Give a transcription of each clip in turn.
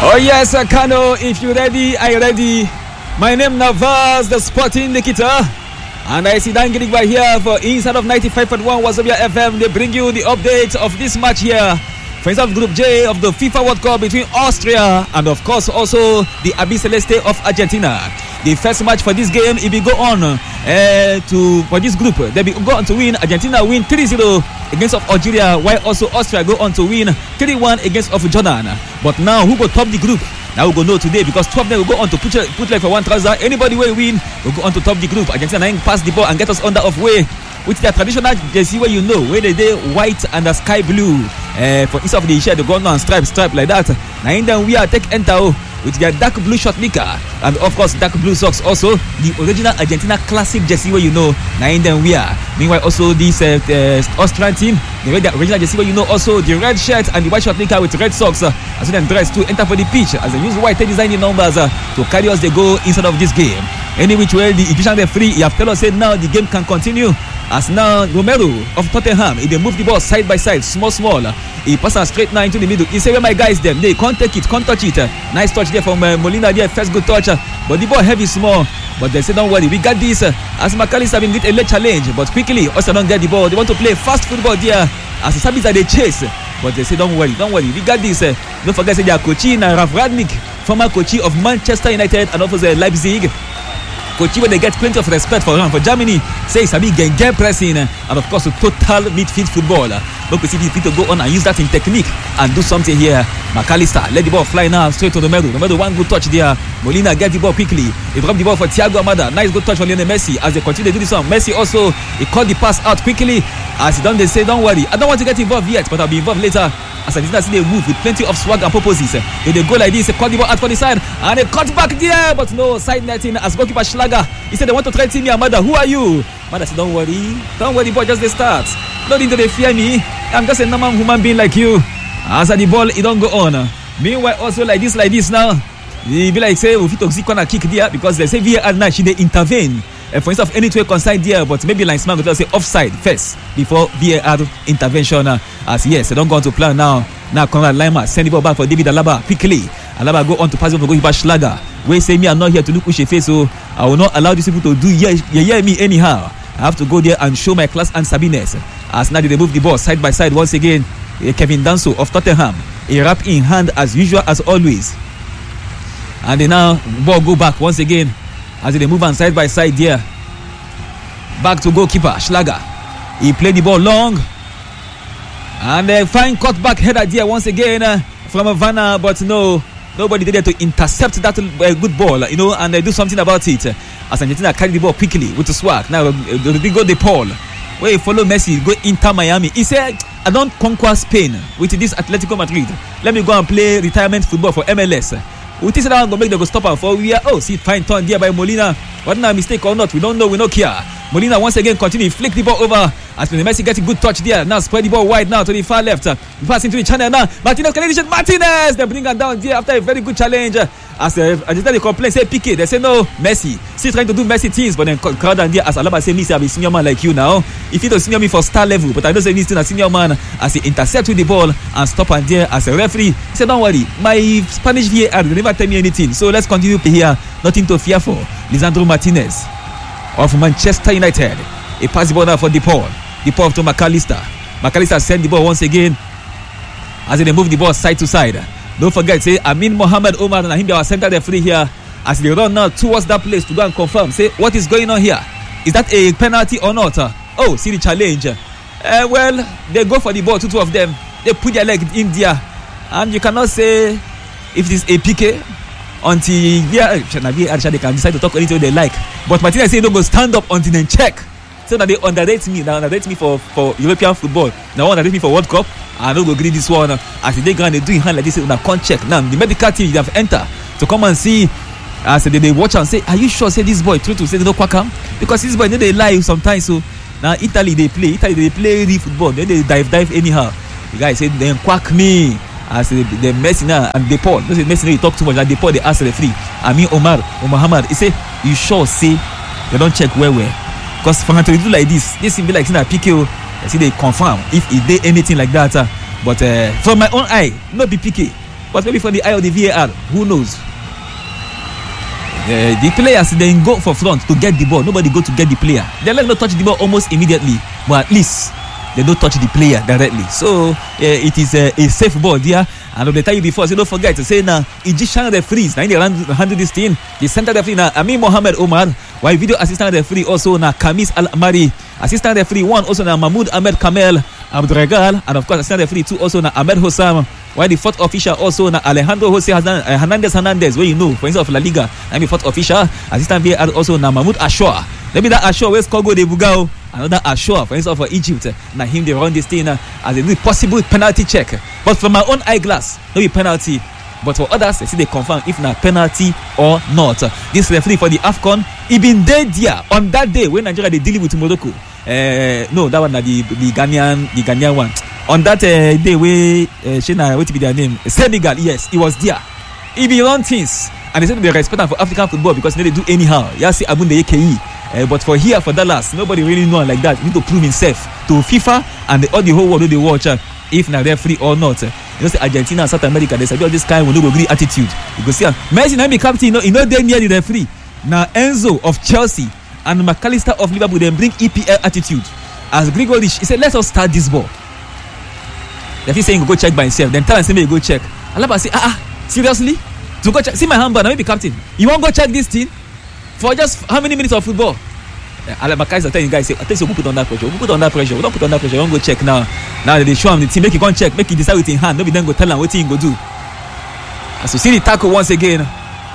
Oh yes, Kano, if you're ready, I'm ready. My name Navas, the Sporting Nikita. And I see Dan getting right here for Inside of 95.1 Wazobia FM. They bring you the update of this match here. Friends of Group J of the FIFA World Cup between Austria and of course also the Abi Celeste of Argentina. The first match for this game, if we go on for this group, they will go on to win. Argentina win 3-0 against of Algeria, while also Austria go on to win 3-1 against of Jordan. But now who go top the group? Now we go know today because 2 of them will go on to put like for one trouser. Anybody will win will go on to top the group. Argentina pass the ball and get us under of way with their traditional jersey where you know where they white and the sky blue. For instead of the shirt they go on stripe like that. Now in them we are take enter with their dark blue short knicker and of course dark blue socks. Also the original Argentina classic jersey where you know now in them we are. Meanwhile also this Austrian team they wear the original jersey where you know also the red shirt and the white short knicker with red socks as then dress to enter for the pitch as they use white designing numbers to carry us the goal inside of this game. Any which way the Egyptian referee he have tell us said now the game can continue as now Romero of Tottenham they move the ball side by side small he pass a straight now into the middle. He say where my guys them they can't take it, can't touch it. Nice touch there from Molina there, first good touch but the ball heavy small but they say don't worry we got this as McAllister been get a late challenge but quickly also don't get the ball. They want to play fast football there as the Sabis that they chase but they say don't worry we got this. Don't forget say they are coaching Ralf Rangnick, former coach of Manchester United and also Leipzig. Coach when they get plenty of respect for him for Germany say Sabi game pressing and of course total midfield football. But we see people to go on and use that in technique and do something here. McAllister let the ball fly now straight to the middle. One good touch there. Molina get the ball quickly. He dropped the ball for Thiago Almada. Nice good touch for Lionel Messi as they continue to do this one. Messi also he caught the pass out quickly as he done they say don't worry I don't want to get involved yet but I'll be involved later. As Argentina see they move with plenty of swag and purposes. They go like this, they cut the ball out for the side and they cut back there but no side netting as goalkeeper Schlager. He said they want to threaten me Amada. Who are you? Amada said don't worry boy just the start. Don't need to fear me. I'm just a normal human being like you. As the ball it don't go on. Meanwhile also like this now. He be like say we fit to see corner kick there because they say VAR now she they intervene. For instance of any way concerned there but maybe linesman will say offside first before VAR intervention as yes they don't go on to plan now Conrad Laimer send the ball back for David Alaba quickly. Alaba go on to pass it for goalkeeper Schlager. We say me I'm not here to look Uche face so I will not allow these people to do yeah me anyhow. I have to go there and show my class and Sabines as now they move the ball side by side once again. Kevin Danso of Tottenham a wrap in hand as usual as always and they now ball go back once again as they move on side by side there. Back to goalkeeper Schlager. He played the ball long and a fine cut back header there once again from Vanna but no nobody there to intercept that good ball and they do something about it as Argentina carry the ball quickly with the swag. Now they go the Paul where he follow Messi go Inter Miami. He said I don't conquer Spain with this Atletico Madrid. Let me go and play retirement football for MLS. We think that I'm going to make them go stop her for we are see fine turn there by Molina. What now mistake or not we don't know, we don't care. Molina once again continue flick the ball over as Messi gets a good touch there. Now spread the ball wide now to the far left. Passing to the channel now. Martinez they bring her down there after a very good challenge. As they complain say Piqué they say no Messi still trying to do Messi things but then crowd down there as Alaba say me say I'm a senior man like you now. If you don't senior me for star level but I don't say he's still a senior man as he intercept with the ball and stop and there as a referee. He said don't worry my Spanish VAR they never tell me anything so let's continue here. Nothing to fear for. Lisandro Martinez of Manchester United. He pass the ball now for DePaul to McAllister send the ball once again as they move the ball side to side. Don't forget say Amin Mohamed Omar and him they are center referee here as they run now towards that place to go and confirm say what is going on here. Is that a penalty or not? Oh, see the challenge. Well they go for the ball two of them. They put their leg in there and you cannot say if it is a PK until they can decide to talk anything they like. But Martinez say don't go stand up until they check. So that they underrate me for European football. Now underrate me for World Cup. I don't go agree this one. As they go and they do in hand like this, they can't check. Now the medical team they have entered to come and see. As they watch and say, are you sure? Say this boy true to say they don't quack him because this boy they lie sometimes. So now Italy they play real football. Then they dive anyhow. The guy said they quack me. As the Messi now and DePaul. Don't say Messi they talk too much. Like DePaul they ask the free. I mean Omar or Muhammad. He say you sure say they don't check where. Because for him to do like this seems like saying that PK. I see they confirm if it did anything like that. But from my own eye, not be PK. But maybe for the eye of the VAR, who knows? The players then go for front to get the ball. Nobody go to get the player. They let them touch the ball almost immediately, but at least they don't touch the player directly. So it is a safe ball there. And they tell you before, so don't forget to say now Egyptian referees. Now they handle this thing. The center referee now Amin Mohammed Omar. While video assistant referee also now Kamis Al Amari. Assistant referee 1 also now Mahmoud Ahmed Kamel Abdregal. And of course assistant referee 2 also now Ahmed Hossam. While the fourth official also now Alejandro Jose Hernandez, where you know, for instance of La Liga. And the fourth official assistant VAR also now Mahmoud Ashwa. Maybe that Ashwa where Skogo de Bugao. Another Ashwa, for instance, for Egypt. Now him they run this thing as a possible penalty check. But from my own eyeglass, no be penalty. But for others, they see they confirm if not penalty or not. This referee for the AFCON, he been there on that day when Nigeria they dealing with Morocco. No, that one not the Ghanaian one. On that day where Shena, what be their name? Senegal, yes, he was there. He be run things. And they said they respect them for African football because they do anyhow. You see Abunde AKE. But for here, for Dallas, nobody really know like that. He need to prove himself to FIFA and all the whole world they watch if na referee or not. You know, say Argentina and South America, they say all this kind of no agree attitude. You go see Messi now be captain, you know they near the referee. Now Enzo of Chelsea and McAllister of Liverpool then bring EPL attitude. As Grigoric, he said, let us start this ball. The referee saying go check by himself. Then tell him say go check. Alaba say, seriously? To go check? See my handbag, now be captain. You want to go check this thing? For just how many minutes of football? Alabakais are telling you guys, say, I think so we put on that pressure. We put on that pressure. We don't put on that pressure. We don't go check now. Now they show him the team, make you go check, make you decide with in hand. Nobody then go tell him what he go do. As you see the tackle once again,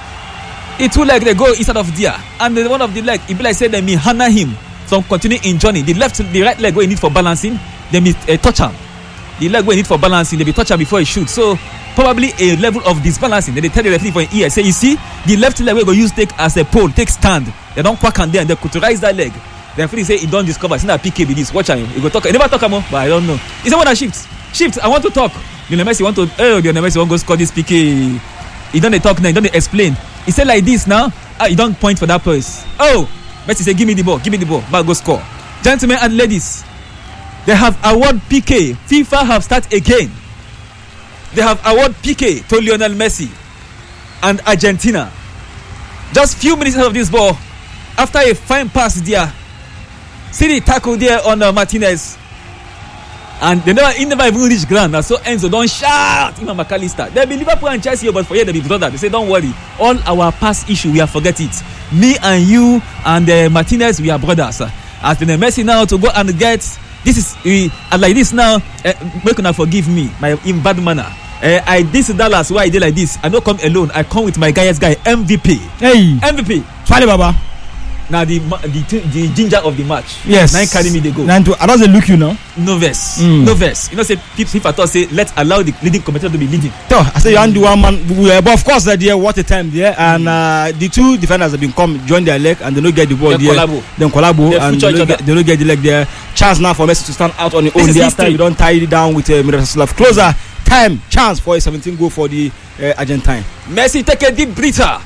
it two leg they go inside of there, and the one of the leg, it be like say they me hana him from continuing in journey. The right leg where he need for balancing, they me touch him. The leg where he need for balancing, they be touch him before he shoots. So probably a level of disbalancing. Then they tell the referee for an ear, say, you see, the left leg we go use take as a pole, take stand. They don't quack on there and they cauterize that leg. The referee say he don't discover. See that PK be this. Watch him. He go talk. He never talk about, but I don't know. He said, "What a shift. I want to talk." Lionel Messi want to. Lionel Messi want to go score this PK. He don't talk now. He don't explain. He said like this now. He don't point for that place. Oh, Messi say, "Give me the ball. Give me the ball. But go score." Gentlemen and ladies, they have award PK. FIFA have started again. They have award PK to Lionel Messi and Argentina. Just few minutes out of this ball, after a fine pass there, see the tackle there on Martinez, and he never even reach ground. So Enzo don't shout. Even McAllister. They be Liverpool and Chelsea, but for here they be brother. They say don't worry, all our past issue we have forget it. Me and you and Martinez, we are brothers. As the Messi now to go and get. This is like this now. Make una forgive me, my in bad manner. I this Dallas why I did like this. I don't come alone. I come with my guy MVP. Hey, MVP. Fale Baba. Now the ginger of the match. Yes. Now carry me they go. Now I don't look you now. No verse. No verse. You know say if I thought say let's allow the leading commentator to be leading. So I say you and the one man. But of course there what a time there and the two defenders have been come join their leg and they don't get the ball there. Then collabo and they don't get the leg there. Chance now for Messi to stand out on the own there after you don't tie it down with Miroslav Klose. Time chance for a 17 goal for the Argentine. Messi take a deep breather.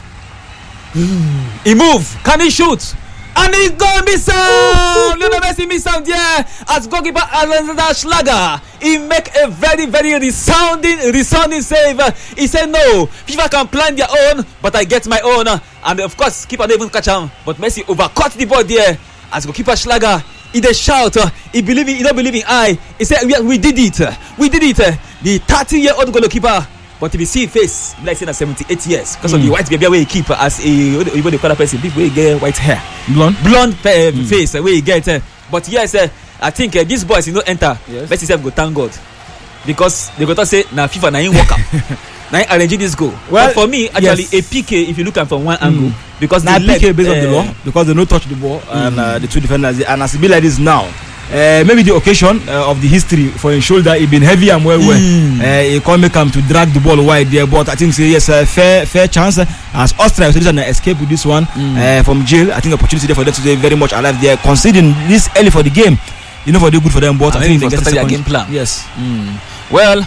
He move. Can he shoot? And he go miss out. Lionel Messi miss out there as goalkeeper Alexander Schlager. He make a very very resounding save. He said no. FIFA can plan their own, but I get my own. And of course keeper don't even catch him. But Messi overcut the ball there as goalkeeper Schlager. He dey shout. He don't believe in I. He said we did it. We did it. The 30-year-old goalkeeper. But if you see his face, like saying 78 years because of the white baby where he keep as a the color person, people where he get white hair, blonde face where he get. But yes, I think these boys you know enter. Yes. Messi self go thank God because they go to say now FIFA na him work up. Now arrange this goal. Well, but for me actually a PK if you look at from one angle because now PK based on the law because they no touch the ball and the two defenders and as it be like this now. Maybe the occasion of the history for his shoulder it been heavy and well he can't make him to drag the ball wide there but I think yes fair chance as Austria was an escape with this one from jail. I think opportunity there for them to stay very much alive there conceding this early for the game you know for the good for them but I think they get their game plan. Yes. Well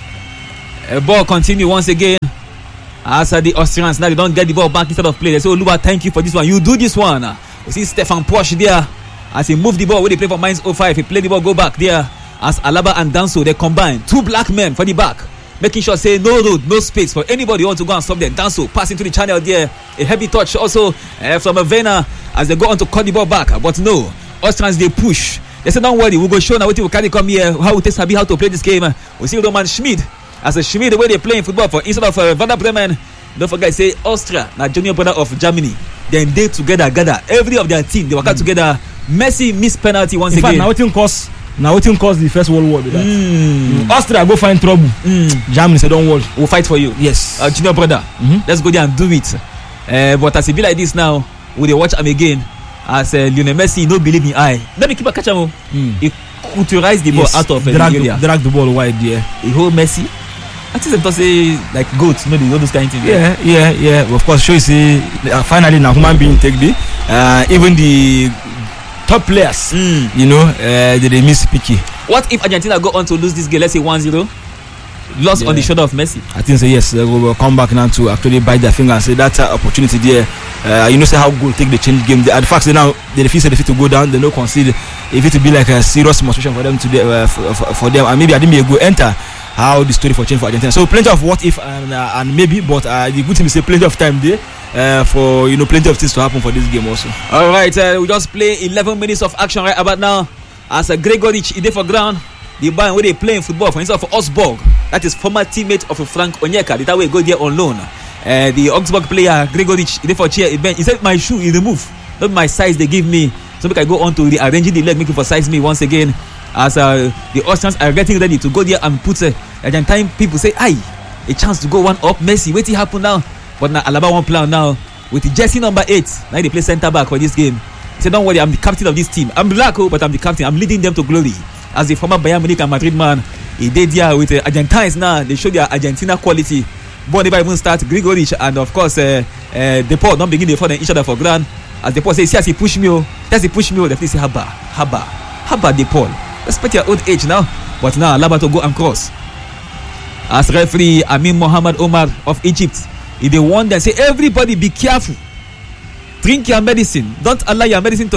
a ball continue once again as the Austrians now they don't get the ball back instead of play. They say Oluwa thank you for this one, you do this one. You see Stefan Posch there as he move the ball when they play for Mainz 05, he play the ball go back there as Alaba and Danso they combine two black men for the back. making sure say no road, no space for anybody who want to go and stop them. Danso passing to the channel there. A heavy touch also from Avena as they go on to cut the ball back. But no, Austrians they push. They say don't worry, we'll go show now what we carry come here. How we take Sabi how to play this game. We see Roman Schmid as a Schmid the way they playing football for instead of Werder Bremen. Don't forget say Austria, now junior brother of Germany. Then they together gather every of their team. They work out together. Messi missed penalty once again. In fact, now what caused the First World War with that. Austria go find trouble. Germany say don't worry, we'll fight for you. Yes, junior brother. Let's go there and do it. But as it be like this now, will they watch him again? As Lionel Messi no believe in eye. Let me keep a catch him. He culturized the ball out of the area. Drag the ball wide there. He hold Messi. I think they say like goats, you know, they do those kind of things. Yeah. Of course, show you see finally now human being take the even the top players, you know, they miss picky. What if Argentina go on to lose this game? Let's say 1-0, lost on the shoulder of Messi. I think so. Yes, they will come back now to actually bite their finger and say that opportunity there. You know, say how good take the change game. The fact that now they refuse to go down, they no concede. If it to be like a serious demonstration for them today, for them, and maybe I didn't go enter. How the story for change for Argentina. So plenty of what if and maybe, but the good thing is say plenty of time there for plenty of things to happen for this game also. All right, we just play 11 minutes of action right about now. As Gregoric is there for ground, the boy where they playing football for instance of Augsburg, that is former teammate of Frank Onyeka. The way go there on loan. The Augsburg player Gregoric is there for chair bench. He said my shoe is removed, not my size they give me. So make I go on to the arranging the leg, making for size me once again. As the Austrians are getting ready to go there and put Argentine people say, aye, a chance to go one up. Messi, wait, it happen now. But now Alaba one plan now with the jersey number 8. Now they play centre back for this game. He said, don't worry, I'm the captain of this team. I'm black, but I'm the captain. I'm leading them to glory. As the former Bayern Munich and Madrid man, he did there with Argentines now. They show their Argentina quality. But never even start Grigoric and of course Deport don't begin to follow each other for ground. As Deport says, yes, he push me. That's he push me. They say, Haba Deport. Respect your old age now, but now Alaba to go and cross. As referee Amin Mohammed Omar of Egypt, he they warn them say everybody be careful. Drink your medicine. Don't allow your medicine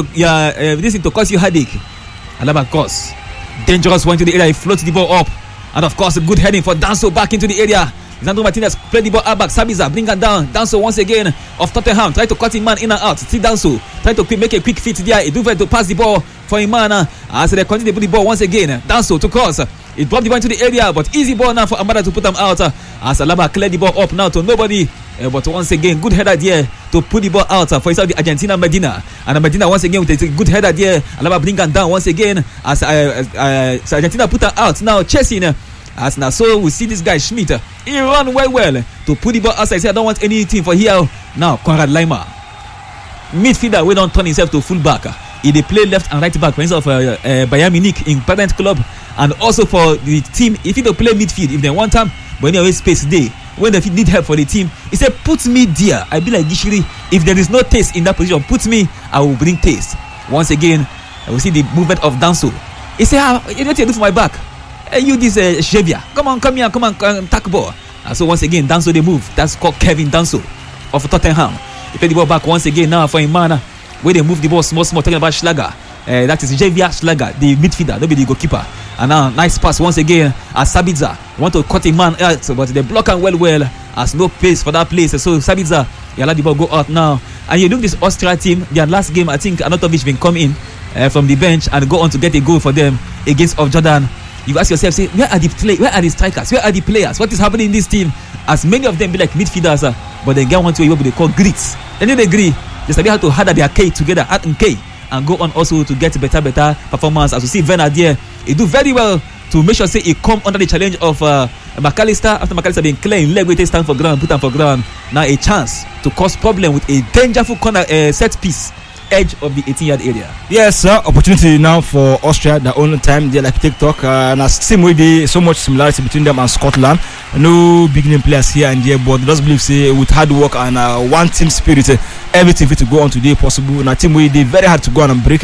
to cause you headache. Alaba cross. Dangerous one to the area. He floats the ball up, and of course a good heading for Danso back into the area. Lisandro Martinez played the ball out back. Sabitzer bring her down. Danso once again of Tottenham. Try to cut him man in and out. See Danso trying to make a quick fit there. He do well to pass the ball for him man. As they continue to put the ball once again. Danso to cross. He dropped the ball into the area, but easy ball now for Amada to put them out. As Alaba cleared the ball up now to nobody. But once again, good header there to put the ball out for inside the Argentina Medina. And Medina once again with a good header there. Alaba bring her down once again. As Argentina put her out now, chasing. As now, so we see this guy Schmidt. He run well to put the ball outside. He said, I don't want anything for here. Now, Konrad Laimer, midfielder, we don't turn himself to fullback. He they play left and right back for instance of Bayern Munich in parent club, and also for the team. If he don't play midfield, if they want time, but anyway space day when they need help for the team, he said, put me there. I be like Gishiri. If there is no taste in that position, put me. I will bring taste. Once again, we see the movement of Danso. He said, you know what you do for my back? You this Xavier, come here, come on, tack ball. And so once again, Danso they move. That's called Kevin Danso of Tottenham. He played the ball back once again now for Imana, where they move the ball small. Talking about Schlager, that is Xavier Schlager, the midfielder, nobody the goalkeeper. And now nice pass once again as Sabitzer want to cut a man out, but they block him well. As no pace for that place. So Sabitzer, you let the ball go out now. And you look this Austria team, their last game, I think Anatovic been come in from the bench and go on to get a goal for them against of Jordan. You ask yourself, say, where are the strikers? Where are the players? What is happening in this team? As many of them be like midfielders, but they get one to what they call grits. And then they agree. They sabi how to harder their K together, at and K, and go on also to get better performance. As you see Werner there, he do very well to make sure say he come under the challenge of McAllister. After McAllister being clear in leg, we take stand for ground, put him for ground. Now a chance to cause problem with a dangerous corner set piece. Edge of the 18-yard area. Yes, sir. Opportunity now for Austria. Their own time they like TikTok, and as same way they so much similarity between them and Scotland. No big name players here and there, but just believe say with hard work and one team spirit, everything fit to go on today possible. Now team way they very hard to go on and break.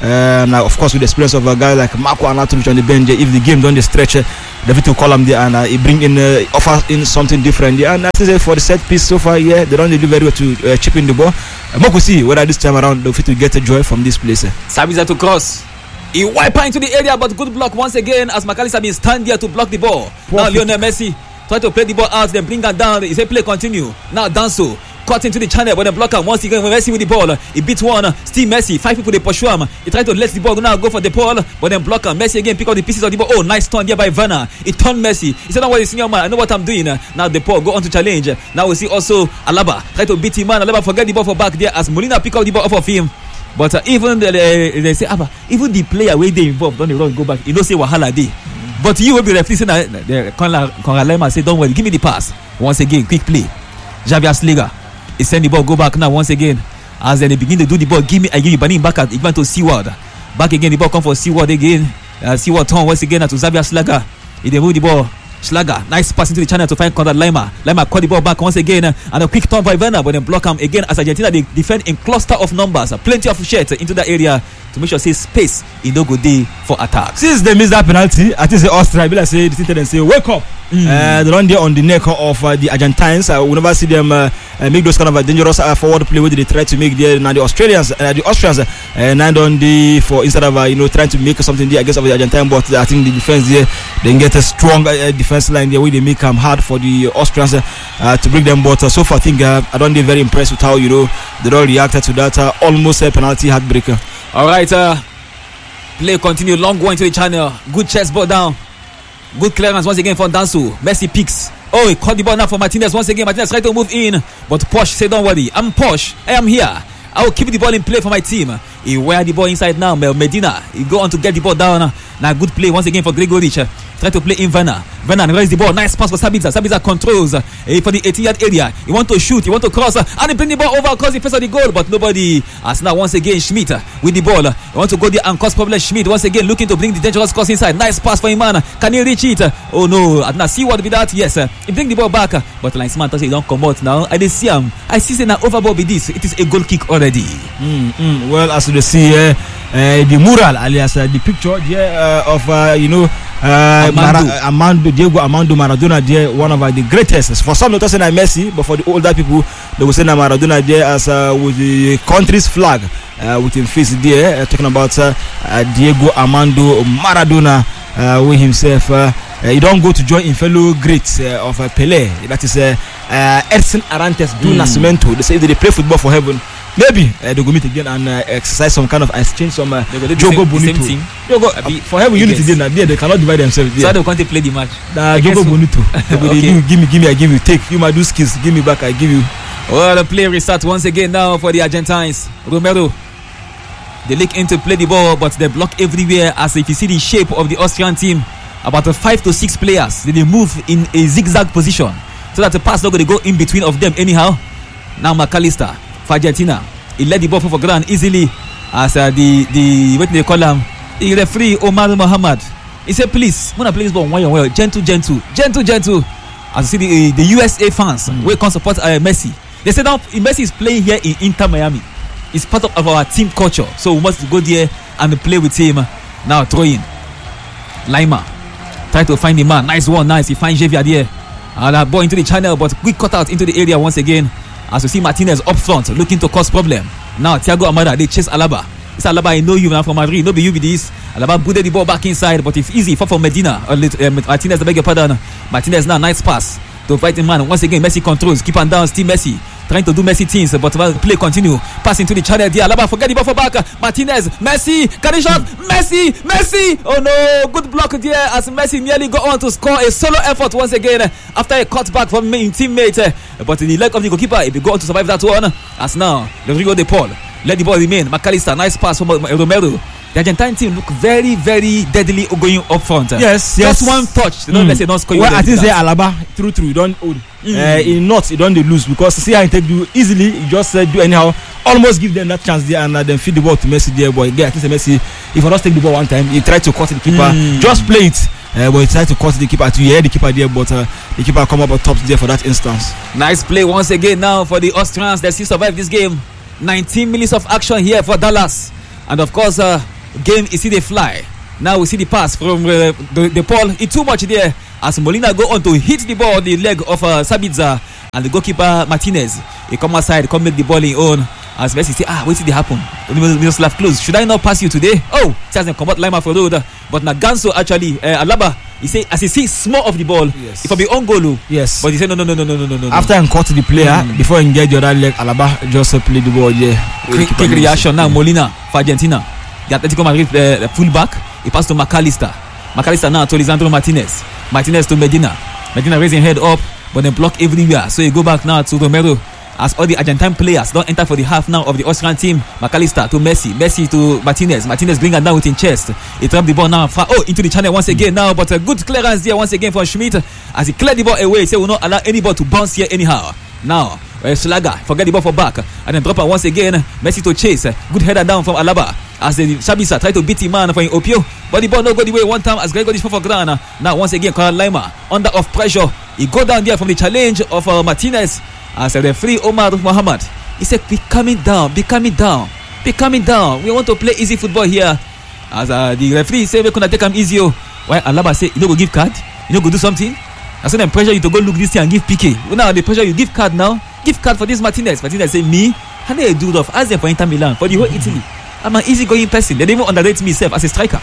Now of course with the experience of a guy like Marco Arnautovic on the bench, if the game don't stretch, they fit to call him there and he bring in offer in something different. Yeah, and that's it for the set piece so far. Yeah, they don't do very well to chip in the ball. We'll see whether this time around they'll fit to get a joy from this place. Sabitzer to cross. He wipe into the area, but good block once again as McAllister been stand there to block the ball. Perfect. Now Lionel Messi try to play the ball out, then bring her down. He said play continue. Now Danso cut into the channel, but the blocker once again Messi with the ball. He beat one, still Messi. 5 people they pursue him. He tried to let the ball now go for the ball, but then blocker Messi again pick up the pieces of the ball. Oh, nice turn there by Werner. He turned Messi. He said, "Don't worry, senior man. I know what I'm doing." Now the ball go on to challenge. Now we see also Alaba try to beat him, man. Alaba forget the ball for back there as Molina pick up the ball off of him. But even they say, even the player where they involved, don't they run go back? You know say wahala dey. But you will be reflecting that Konrad Laimer say, "Don't worry, give me the pass." Once again, quick play. Javier Sliga. He send the ball, go back now once again. As they begin to do the ball, I give you Banin back at even to Seward. Back again, the ball come for Seward again. Seward turn once again to Xavier Schlager. He move the ball. Schlager, nice pass into the channel to find Konrad Laimer. Laimer caught the ball back once again, and a quick turn by Werner, but then block him again as Argentina they defend in cluster of numbers. Plenty of shots into that area to make sure say space in no good day for attack. Since they missed that penalty, I think the Austria will say the thing and say wake up. They run there on the neck of the Argentines. We never see them make those kind of dangerous forward play where they try to make there. Now the Austrians nine on the for instead of trying to make something there against the Argentine, but I think the defense there they get a strong defense line there where they make them hard for the Austrians to break them. But so far I think I don't be very impressed with how they all reacted to that almost a penalty heartbreaker. All right, play continue, long one into the channel, good chest ball down, good clearance once again from Danso. Messi picks. Oh, he caught the ball now for Martinez once again. Martinez tried to move in, but Posh said, "Don't worry, I'm Posh. I am here. I will keep the ball in play for my team." He wear the ball inside now. Medina, he go on to get the ball down. Now good play once again for Gregoric. Try to play in Werner. Werner raise the ball. Nice pass for Sabitzer. Sabitzer controls for the 18-yard area. He want to shoot. He want to cross. And he bring the ball over across the face of the goal. But nobody. As now once again Schmidt with the ball. He want to go there and cause problem. Schmidt once again looking to bring the dangerous cross inside. Nice pass for him, man. Can he reach it? Oh no. Now see what be that? Yes. He bring the ball back. But linesman say he don't come out now. I didn't see him. I see say now overball be this. It is a goal kick already. Well, as you see the mural alias the picture of Diego Armando Maradona there, one of the greatest. For some, not saying Messi, but for the older people, they will say Maradona there as with the country's flag with his face there. Talking about Diego Armando Maradona with himself. He don't go to join in fellow greats of Pelé. That is Edson Arantes do Nascimento. They say they play football for heaven. Maybe they go meet again and exercise some kind of exchange some Jogo Bonito. For heaven unity they cannot divide themselves. So they can't play the match. Jogo Bonito. Okay. Give me, I give you. Take you might do skills. Give me back, I give you. Well, the play restart once again now for the Argentines. Romero. They look in to play the ball, but they block everywhere. As if you see the shape of the Austrian team, about 5 to 6 players, they move in a zigzag position so that the pass not going to go in between of them anyhow. Now McAllister for Argentina, he let the ball for ground easily as the what they call him, the referee Omar Mohamed. He said, "Please, wanna play this ball well, gentle." As you see the USA fans we can support Messi. They said now Messi is playing here in Inter Miami. It's part of our team culture, so we must go there and play with him. Now throw in Laimer, try to find the man. Nice one, nice. He finds Javier there. And that ball into the channel, but quick cut out into the area once again. As you see Martinez up front looking to cause problem. Now Thiago Almada, they chase Alaba. It's Alaba, I know you now from Madrid. No be you be this. Alaba booted the ball back inside, but it's easy for Medina. Martinez, I beg your pardon. Martinez now, nice pass to fight the man. Once again, Messi controls. Keep on down, still Messi. Trying to do Messi things, but play continue. Pass into the channel there. Alaba forget the ball for back. Martinez, Messi, can he shot? Messi! Oh no, good block there as Messi nearly got on to score a solo effort once again after a cutback from his teammate. But the leg of the goalkeeper, if he go on to survive that one, as now Rodrigo De Paul let the ball remain. McAllister, nice pass from Romero. The Argentine team look very, very deadly going up front. Yes. Just one touch. They don't let's say not score. Well, I think say Alaba through you don't hold. In not you don't lose because see how he take you easily. You just do anyhow. Almost give them that chance there and then feed the ball to Messi there. But again, I think Messi, if I not take the ball one time, he tried to cut the keeper. Just play it. But he tried to cut the keeper. You hear the keeper there, but the keeper come up on top there for that instance. Nice play once again now for the Austrians. They still survive this game. 19 minutes of action here for Dallas, and of course. Game is see they fly. Now we see the pass from the Paul. It's too much there as Molina go on to hit the ball on the leg of Sabitzer and the goalkeeper Martinez. He come outside, come make the ball in own. As Messi say, what did happen? Miroslav close. Should I not pass you today? Oh, it hasn't come out Laimer for road. But Naganso actually Alaba He say as he sees small of the ball, Yes. it will be on goal. Yes. But he said no. After he caught the player, before he engaged the other leg, Alaba just played the ball there. Quick reaction now. Molina for Argentina. The Atletico Madrid fullback. He passed to McAllister. McAllister now to Lisandro Martinez. Martinez to Medina. Medina raising head up, but then block everywhere. So he go back now to Romero. As all the Argentine players don't enter for the half now of the Austrian team. McAllister to Messi to Martinez. Martinez bring it down with his chest. He dropped the ball now into the channel once again now, but a good clearance there once again from Schmidt as he cleared the ball away. He said, will not allow any ball to bounce here anyhow. Now Schlager forget the ball for back and then drop it once again. Messi to chase. Good header down from Alaba as the Sabitzer try to beat him man for Opio, but the ball no go the way one time as Gregor is for ground. Now once again Karl Laimer under of pressure. He go down there from the challenge of Martinez. As a referee Omar Mohamed, he said, be coming down. We want to play easy football here. As the referee said, we're going to take him easy. Why Alaba say, you don't go give card? You don't go do something? I said, them pressure you to go look this thing and give PK. Well, now the pressure you give card now. Give card for this Martinez. Martinez say, me? How do I do it? Ask them for Inter Milan, for the whole Italy. I'm an easy-going person. They didn't even underrate myself as a striker.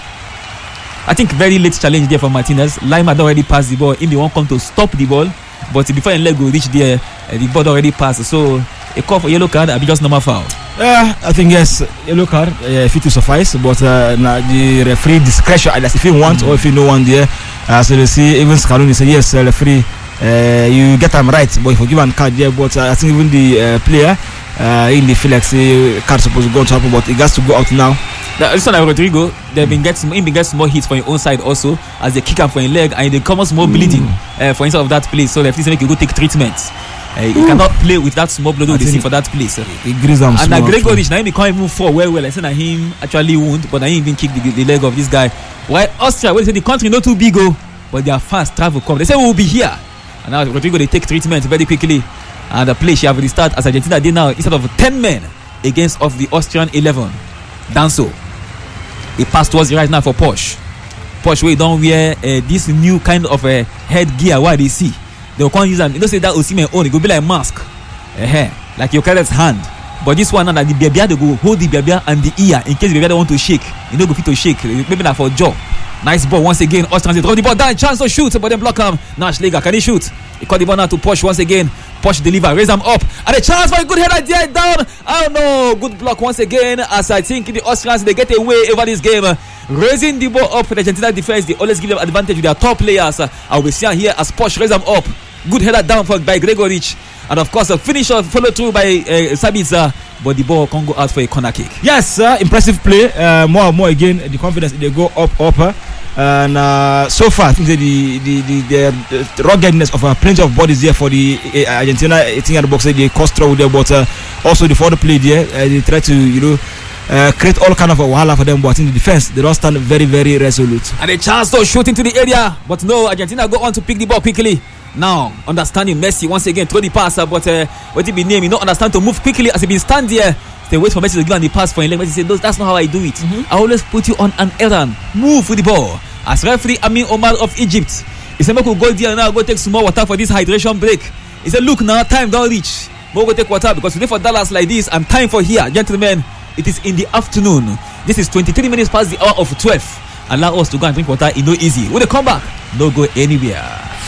I think very late challenge there for Martinez. Lima had already passed the ball. If they won't come to stop the ball, but before the leg will reach there, the ball already passed. So a call for yellow card, I'll be just normal foul. I think yes, yellow card if it will suffice, but now the referee discretion, if you want or if you know one there. So they see even Scaloni say yes, referee, you get them right, but if you give a card there, but I think even the player in the feel like say card supposed to go to happen, but it has to go out now. This one like Rodrigo, they've been getting more hits for your own side also as they kick up for your leg and they come more bleeding for inside of that place. So the referee say make you go take treatment. You cannot play with that small blood they see for that place. And now Gregoric now he can't even fall well. I said that him actually wound, but I even kick the leg of this guy. Why Austria? Well, they say the country not too big, but they are fast travel come. They say we will be here. And now Rodrigo they take treatment very quickly. And the play she have already start as Argentina did now instead of 10 men against of the Austrian 11. Danso. He passed towards the right now for Porsche. Porsche where he don't wear this new kind of headgear. Why they see? They will can't use them. You don't say that Osimhen own. It will be like a mask. Like your carrot's hand. But this one now that the baby they go hold the baby and the ear in case the baby don't want to shake. You don't go fit to shake. Maybe not for jaw. Nice ball once again. Austrians drop the ball down. Chance to shoot, but then block him. Now Schläger, can he shoot? He caught the ball now to Porsche once again. Porsche deliver, raise them up. And a chance for a good header there down. Oh no, good block once again. As I think the Austrians they get away over this game. Raising the ball up for the Argentina defense. They always give them advantage with their top players. I will see here as Porsche raise them up. Good header down by Gregoric. And of course a finisher follow through by Sabitzer. But the ball can go out for a corner kick. Yes, impressive play. More and more again, the confidence they go up. And so far, I think the ruggedness of plenty of bodies there for the Argentina 18-yard box. They cause trouble there, but also the forward play there, they try to create all kind of a wahala for them. But in the defense, they don't stand very, very resolute. And a chance to shoot into the area, but no, Argentina go on to pick the ball quickly. Now, understanding Messi once again throw the pass, but what he be named, you don't understand to move quickly as he been stand there. They wait for Messi to give on the pass for him. Messi say, that's not how I do it. I always put you on an errand. Move with the ball. As referee Amin Omar of Egypt, he said, "We'll go there now. Go take some more water for this hydration break." He said, "Look now, time don't reach. We'll go take water because today for Dallas like this, and time for here, gentlemen. It is in the afternoon. This is 23 minutes past the hour of 12. Allow us to go and drink water. It's no easy. When they come back, no go anywhere."